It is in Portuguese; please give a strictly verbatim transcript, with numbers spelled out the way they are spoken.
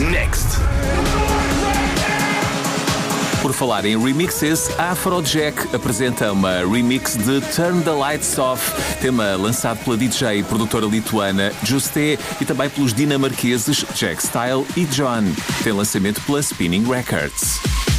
Next. Por falar em remixes, a Afrojack apresenta uma remix de Turn the Lights Off, tema lançado pela D J e produtora lituana Juste e também pelos dinamarqueses Jack Style e John. Tem lançamento pela Spinning Records.